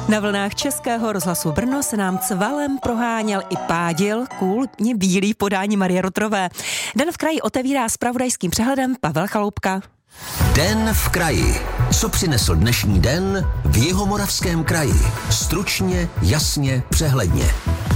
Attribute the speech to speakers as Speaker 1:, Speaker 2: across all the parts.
Speaker 1: Na vlnách Českého rozhlasu Brno se nám cvalem proháněl i pádil kůlně bílý podání Marie Rotrové. Den v kraji otevírá zpravodajským přehledem Pavel Chaloupka.
Speaker 2: Den v kraji. Co přinesl dnešní den v Jihomoravském kraji? Stručně, jasně, přehledně.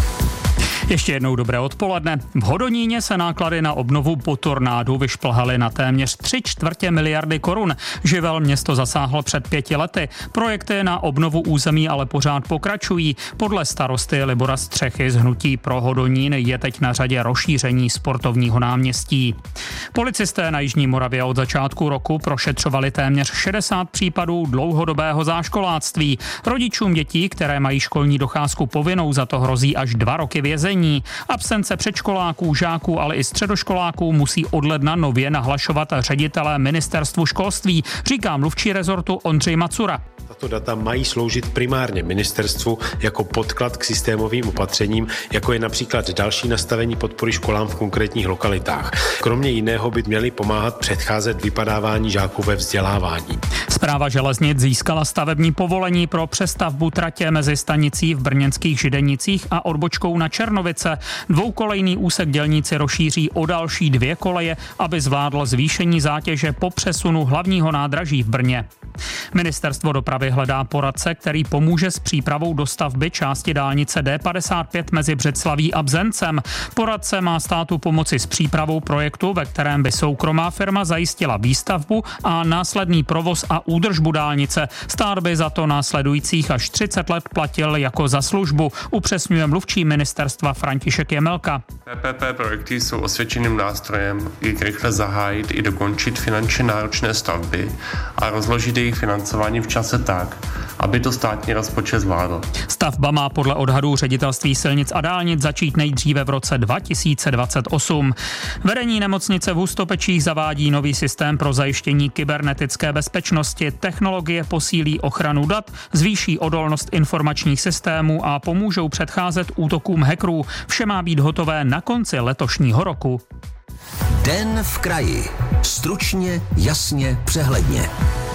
Speaker 3: Ještě jednou dobré odpoledne. V Hodoníně se náklady na obnovu po tornádu vyšplhaly na téměř 3/4 miliardy korun. Živel město zasáhl před 5 lety. Projekty na obnovu území ale pořád pokračují. Podle starosty Libora Střechy z Hnutí pro Hodonín je teď na řadě rozšíření sportovního náměstí. Policisté na Jižní Moravě od začátku roku prošetřovali téměř 60 případů dlouhodobého záškoláctví. Rodičům dětí, které mají školní docházku povinnou, za to hrozí až 2 roky vězení. Absence předškoláků, žáků, ale i středoškoláků musí od ledna nově nahlašovat ředitelé ministerstvu školství, říká mluvčí rezortu Ondřej Macura.
Speaker 4: Tato data mají sloužit primárně ministerstvu jako podklad k systémovým opatřením, jako je například další nastavení podpory školám v konkrétních lokalitách. Kromě jiného by měly pomáhat předcházet vypadávání žáků ve vzdělávání.
Speaker 3: Správa železnic získala stavební povolení pro přestavbu tratě mezi stanicí v brněnských Židenicích a odbočkou na Černovice. Dvoukolejný úsek dělnici rozšíří o další 2 koleje, aby zvládlo zvýšení zátěže po přesunu hlavního nádraží v Brně. Ministerstvo dopravy hledá poradce, který pomůže s přípravou dostavby části dálnice D55 mezi Břeclaví a Bzencem. Poradce má státu pomoci s přípravou projektu, ve kterém by soukromá firma zajistila výstavbu a následný provoz a údržbu dálnice. Stát by za to následujících až 30 let platil jako za službu, upřesňuje mluvčí ministerstva František Jemelka.
Speaker 5: PPP projekty jsou osvědčeným nástrojem, jak rychle zahájit i dokončit finančně náročné stavby a rozložit jejich financování v čase tak, aby to státní rozpočet zvládl.
Speaker 3: Stavba má podle odhadů ředitelství silnic a dálnic začít nejdříve v roce 2028. Vedení nemocnice v Hustopečích zavádí nový systém pro zajištění kybernetické bezpečnosti. Technologie posílí ochranu dat, zvýší odolnost informačních systémů a pomůžou předcházet útokům hackerů. Vše má být hotové na konci letošního roku.
Speaker 2: Den v kraji. Stručně, jasně, přehledně.